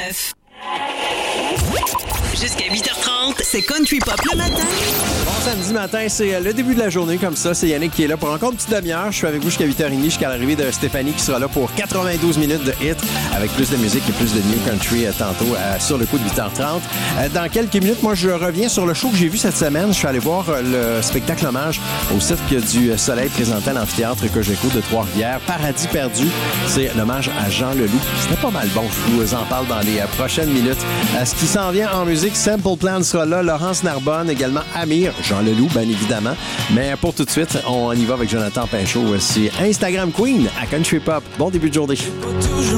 89.9. Jusqu'à 8h30, c'est Country Pop le matin. Bon samedi matin, c'est le début de la journée comme ça. C'est Yannick qui est là pour encore une petite demi-heure. Je suis avec vous jusqu'à 8h30, jusqu'à l'arrivée de Stéphanie qui sera là pour 92 minutes de hits avec plus de musique et plus de new country tantôt sur le coup de 8h30. Dans quelques minutes, moi, je reviens sur le show que j'ai vu cette semaine. Je suis allé voir le spectacle hommage au Cirque du Soleil présenté à l'amphithéâtre Cogeco de Trois-Rivières. Paradis perdu, c'est l'hommage à Jean Leloup. C'était pas mal bon, je vous en parle dans les prochaines minutes. Ce qui s'en vient en musique, Simple Plan sera là, Laurence Narbonne, également Amir, Jean Leloup, bien évidemment. Mais pour tout de suite, on y va avec Jonathan Pinchot. C'est Instagram Queen à Country Pop. Bon début de journée.